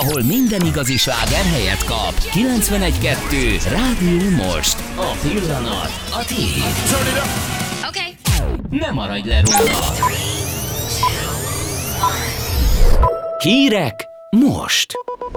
ahol minden igazi sláger helyet kap. 91.2 Rádió Most. A pillanat a tiéd. Okay. Ne maradj le róla. Hírek most.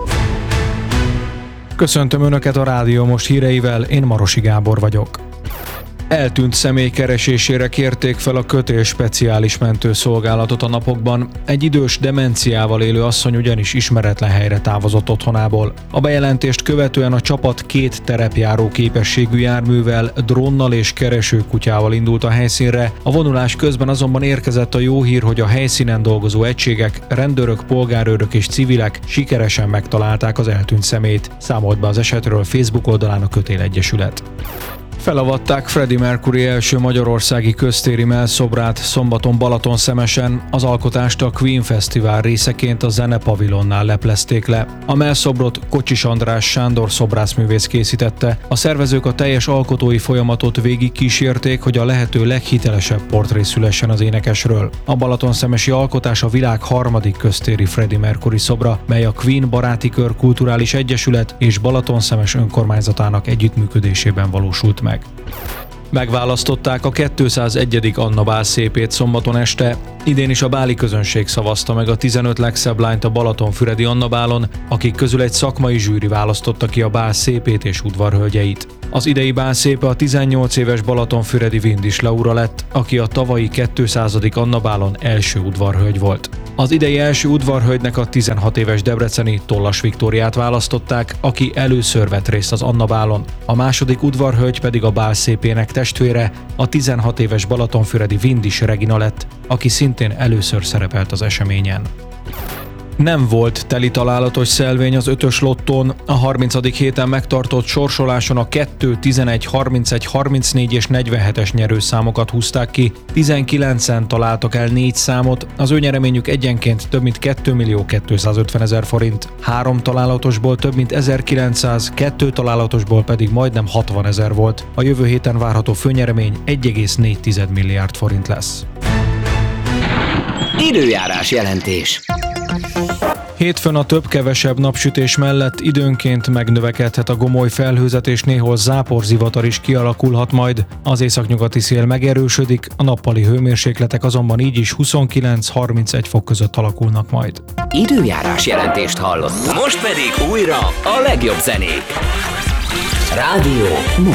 Köszöntöm Önöket a Rádió Most híreivel, én Marosi Gábor vagyok. Eltűnt személy keresésére kérték fel a Kötél speciális mentőszolgálatot a napokban. Egy idős demenciával élő asszony ugyanis ismeretlen helyre távozott otthonából. A bejelentést követően a csapat 2 terepjáró képességű járművel, drónnal és keresőkutyával indult a helyszínre. A vonulás közben azonban érkezett a jó hír, hogy a helyszínen dolgozó egységek, rendőrök, polgárőrök és civilek sikeresen megtalálták az eltűnt személyt. Számolt be az esetről Facebook oldalán a Kötél Egyesület. Felavatták Freddie Mercury első magyarországi köztéri mellszobrát szombaton Balatonszemesen, az alkotást a Queen Fesztivál részeként a Zenepavilonnál leplezték le. A mellszobrot Kocsis András Sándor szobrászművész készítette. A szervezők a teljes alkotói folyamatot végig kísérték, hogy a lehető leghitelesebb portré szülessen az énekesről. A balatonszemesi alkotás a világ harmadik köztéri Freddie Mercury szobra, mely a Queen Baráti Kör Kulturális Egyesület és Balatonszemes önkormányzatának együttműködésében valósult meg. Megválasztották a 201. Anna Bál szépét szombaton este. Idén is a báli közönség szavazta meg a 15 legszebb lányt a Balatonfüredi Anna Bálon, akik közül egy szakmai zsűri választotta ki a bál szépét és udvarhölgyeit. Az idei bál szépe a 18 éves balatonfüredi Vindis Laura lett, aki a tavalyi 200. Anna Bálon első udvarhölgy volt. Az idei első udvarhölgynek a 16 éves debreceni Tollas Viktóriát választották, aki először vett részt az Anna Bálon. A második udvarhölgy pedig a bál szépének testvére, a 16 éves balatonfüredi Vindis Regina lett, aki szintén először szerepelt az eseményen. Nem volt teli találatos szelvény az 5-ös lottón. A 30. héten megtartott sorsoláson a 2, 11, 31, 34 és 47-es nyerőszámokat húzták ki. 19-en találtak el 4 számot, az ő nyereményük egyenként több mint 2 250 000 forint. 3 találatosból több mint 1900, 2 találatosból pedig majdnem 60 000 volt. A jövő héten várható főnyeremény 1,4 milliárd forint lesz. Időjárás jelentés. Hétfőn a több-kevesebb napsütés mellett időnként megnövekedhet a gomoly felhőzet és néhol záporzivatar is kialakulhat majd. Az északnyugati szél megerősödik, a nappali hőmérsékletek azonban így is 29-31 fok között alakulnak majd. Időjárás jelentést hallottam. Most pedig újra a legjobb zenék. Rádió